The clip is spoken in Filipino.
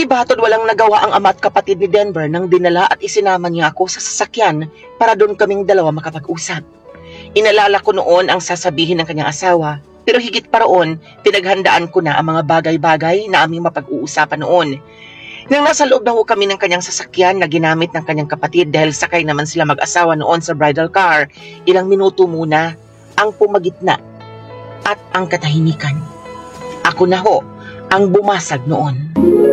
batod walang nagawa ang ama at kapatid ni Denver nang dinala at isinama niya ako sa sasakyan para doon kaming dalawa makapag-usap. Inalala ko noon ang sasabihin ng kanyang asawa, pero higit pa roon, pinaghandaan ko na ang mga bagay-bagay na aming mapag-uusapan noon. Nang nasa loob na ho kami ng kanyang sasakyan na ginamit ng kanyang kapatid dahil sakay naman sila mag-asawa noon sa bridal car, ilang minuto muna ang pumagitna at ang katahimikan. Ako na ho ang bumasag noon.